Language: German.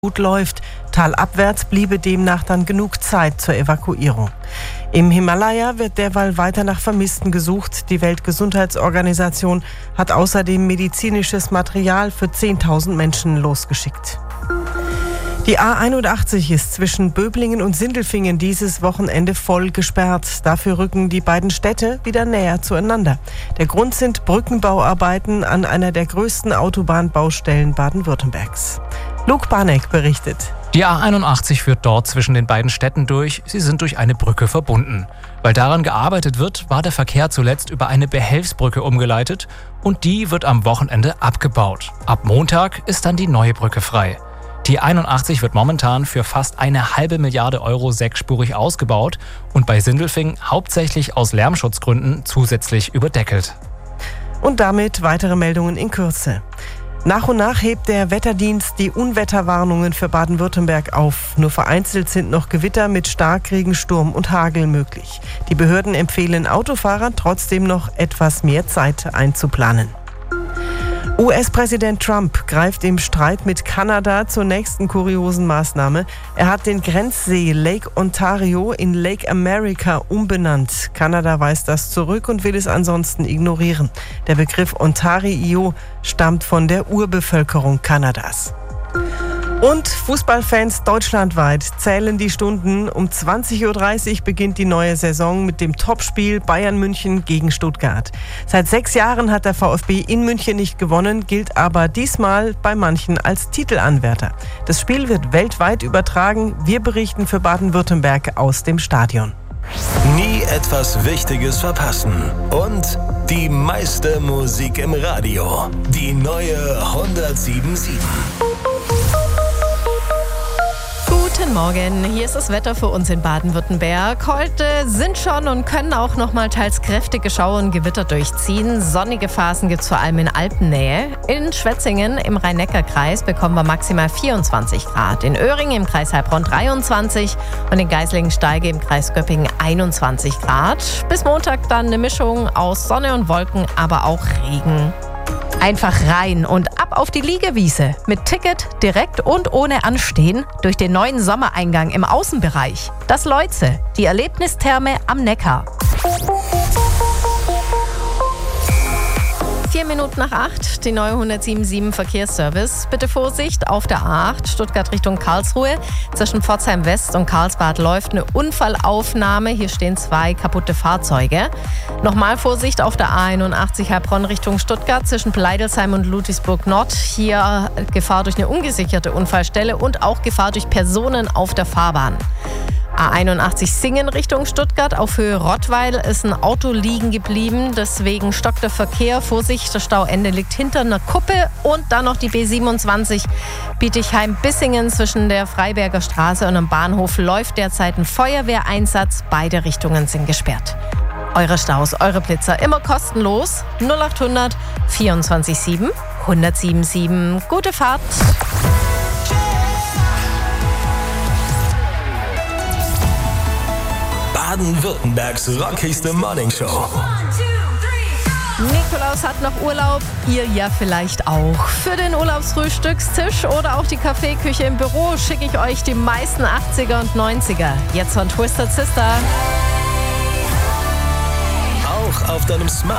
gut läuft. Talabwärts bliebe demnach dann genug Zeit zur Evakuierung. Im Himalaya wird derweil weiter nach Vermissten gesucht. Die Weltgesundheitsorganisation hat außerdem medizinisches Material für 10.000 Menschen losgeschickt. Die A81 ist zwischen Böblingen und Sindelfingen dieses Wochenende voll gesperrt. Dafür rücken die beiden Städte wieder näher zueinander. Der Grund sind Brückenbauarbeiten an einer der größten Autobahnbaustellen Baden-Württembergs. Luke Barneck berichtet. Die A81 führt dort zwischen den beiden Städten durch. Sie sind durch eine Brücke verbunden. Weil daran gearbeitet wird, war der Verkehr zuletzt über eine Behelfsbrücke umgeleitet und die wird am Wochenende abgebaut. Ab Montag ist dann die neue Brücke frei. Die 81 wird momentan für fast 1,5 Milliarde Euro sechsspurig ausgebaut und bei Sindelfingen hauptsächlich aus Lärmschutzgründen zusätzlich überdeckelt. Und damit weitere Meldungen in Kürze. Nach und nach hebt der Wetterdienst die Unwetterwarnungen für Baden-Württemberg auf. Nur vereinzelt sind noch Gewitter mit Starkregen, Sturm und Hagel möglich. Die Behörden empfehlen Autofahrern trotzdem noch etwas mehr Zeit einzuplanen. US-Präsident Trump greift im Streit mit Kanada zur nächsten kuriosen Maßnahme. Er hat den Grenzsee Lake Ontario in Lake America umbenannt. Kanada weist das zurück und will es ansonsten ignorieren. Der Begriff Ontario stammt von der Urbevölkerung Kanadas. Und Fußballfans deutschlandweit zählen die Stunden. Um 20.30 Uhr beginnt die neue Saison mit dem Topspiel Bayern München gegen Stuttgart. Seit 6 Jahren hat der VfB in München nicht gewonnen, gilt aber diesmal bei manchen als Titelanwärter. Das Spiel wird weltweit übertragen. Wir berichten für Baden-Württemberg aus dem Stadion. Nie etwas Wichtiges verpassen. Und die meiste Musik im Radio. Die neue 107.7. Guten Morgen, hier ist das Wetter für uns in Baden-Württemberg. Heute sind schon und können auch noch mal teils kräftige Schauer und Gewitter durchziehen. Sonnige Phasen gibt es vor allem in Alpennähe. In Schwetzingen im Rhein-Neckar-Kreis bekommen wir maximal 24 Grad. In Öhringen im Kreis Heilbronn 23 und in Geislingen-Steige im Kreis Göppingen 21 Grad. Bis Montag dann eine Mischung aus Sonne und Wolken, aber auch Regen. Einfach rein und ab auf die Liegewiese. Mit Ticket, direkt und ohne Anstehen durch den neuen Sommereingang im Außenbereich. Das Leutze, die Erlebnistherme am Neckar. 4 Minuten nach 8, die neue 107.7 Verkehrsservice. Bitte Vorsicht auf der A8 Stuttgart Richtung Karlsruhe. Zwischen Pforzheim West und Karlsbad läuft eine Unfallaufnahme. Hier stehen 2 kaputte Fahrzeuge. Nochmal Vorsicht auf der A81 Heilbronn Richtung Stuttgart zwischen Pleidelsheim und Ludwigsburg Nord. Hier Gefahr durch eine ungesicherte Unfallstelle und auch Gefahr durch Personen auf der Fahrbahn. A81 Singen Richtung Stuttgart. Auf Höhe Rottweil ist ein Auto liegen geblieben. Deswegen stockt der Verkehr. Vorsicht, das Stauende liegt hinter einer Kuppe. Und dann noch die B27 Bietigheim-Bissingen zwischen der Freiberger Straße und dem Bahnhof läuft derzeit ein Feuerwehreinsatz. Beide Richtungen sind gesperrt. Eure Staus, eure Blitzer immer kostenlos. 0800 24 1077. Gute Fahrt. Baden-Württembergs rockigste Morningshow. Nikolaus hat noch Urlaub, ihr ja vielleicht auch. Für den Urlaubsfrühstückstisch oder auch die Kaffeeküche im Büro schicke ich euch die meisten 80er und 90er. Jetzt von Twisted Sister. Auch auf deinem Smart